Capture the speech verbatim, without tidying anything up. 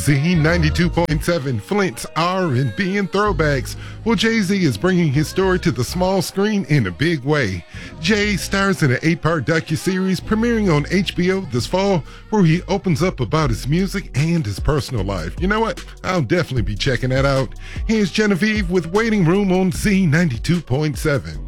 Z ninety-two point seven, Flint's R and B and throwbacks. Well, Jay-Z is bringing his story to the small screen in a big way. Jay stars in an eight-part docuseries premiering on H B O this fall, where he opens up about his music and his personal life. You know what? I'll definitely be checking that out. Here's Genevieve with Waiting Room on Z ninety-two point seven.